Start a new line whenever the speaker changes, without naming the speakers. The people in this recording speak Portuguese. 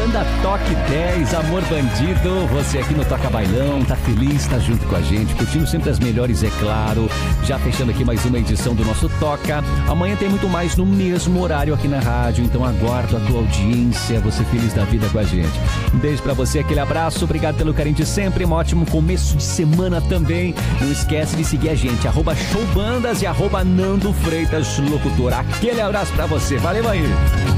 Banda Toque 10, Amor Bandido. Você aqui no Toca Bailão, tá feliz, tá junto com a gente, curtindo sempre as melhores, é claro. Já fechando aqui mais uma edição do nosso Toca. Amanhã tem muito mais no mesmo horário aqui na rádio, então aguardo a tua audiência, você feliz da vida com a gente. Um beijo pra você, aquele abraço, obrigado pelo carinho de sempre, um ótimo começo de semana também. Não esquece de seguir a gente, @showbandas e @Nando Freitas Locutor. Aquele abraço pra você, valeu aí!